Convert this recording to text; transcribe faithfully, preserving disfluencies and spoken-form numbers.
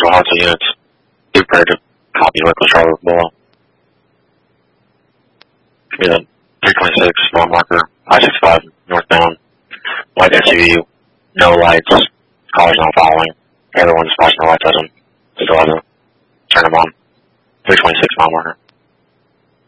Central Hudson units. Be prepared to copy local Charlotte below. Be the three twenty-six mile marker, I sixty-five northbound. Light S U V, no lights, cars not following. Everyone's flashing their lights at them. Still have to turn them on. three twenty-six mile marker.